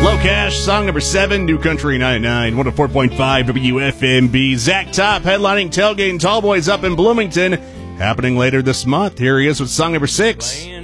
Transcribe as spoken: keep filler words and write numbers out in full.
Low Cash, song number seven, New Country ninety-nine, one oh four point five W F M B. Zach Top headlining Tailgate and Tall Boys up in Bloomington, happening later this month. Here he is with song number six.